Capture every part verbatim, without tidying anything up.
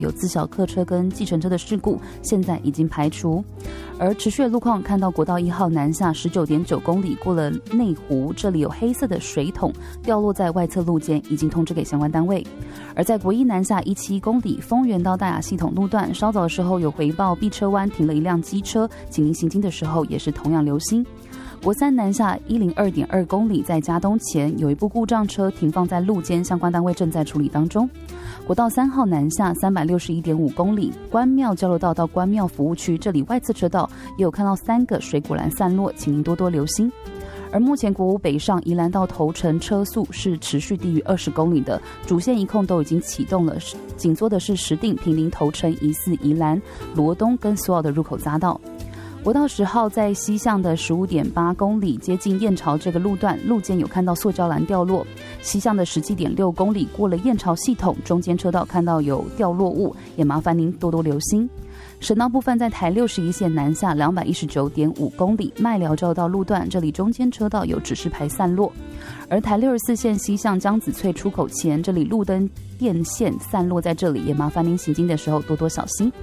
有自小客车跟计程车的事故，现在已经排除。而持续的路况，看到国道一号南下十九点九公里，过了内湖，这里有黑色的水桶掉落在外侧路肩，已经通知给相关单位。而在国一南下一七公里，丰原到大雅系统路段，稍早的时候有回报碧车湾停了一辆机车，请您行经的时候也是同样留心。国三南下一零二点二公里，在嘉东前有一部故障车停放在路肩，相关单位正在处理当中。国道三号南下三百六十一点五公里，关庙交流道到关庙服务区，这里外侧车道也有看到三个水果篮散落，请您多多留心。而目前国五北上宜兰到头城车速是持续低于二十公里的，主线一控都已经启动了，紧缩的是石碇、坪林、头城、宜四、宜兰、罗东跟所有的入口匝道。国道十号在西向的十五点八公里，接近燕巢这个路段，路肩有看到塑胶篮掉落；西向的十七点六公里，过了燕巢系统，中间车道看到有掉落物，也麻烦您多多留心。省道部分在台六十一线南下两百一十九点五公里，麦寮交流道路段，这里中间车道有指示牌散落；而台六十四线西向江子翠出口前，这里路灯电线散落在这里，也麻烦您行经的时候多多小心。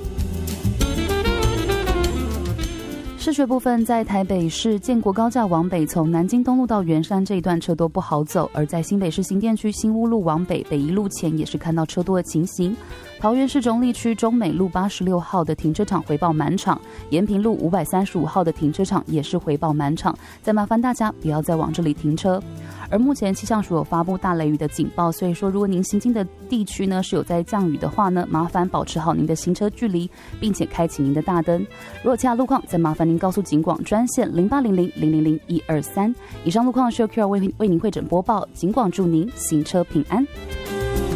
市区部分在台北市建国高架往北，从南京东路到圆山这一段车多不好走；而在新北市新店区新屋路往北，北一路前也是看到车多的情形。桃园市中坜区中美路八十六号的停车场回报满场，延平路五百三十五号的停车场也是回报满场，再麻烦大家不要再往这里停车。而目前气象署有发布大雷雨的警报，所以说如果您行经的地区呢是有在降雨的话呢，麻烦保持好您的行车距离，并且开启您的大灯。如果其他路况，再麻烦您告诉警广专线零八零零零零零一二三。以上路况是由 Q R 为为您会诊播报，警广祝您行车平安。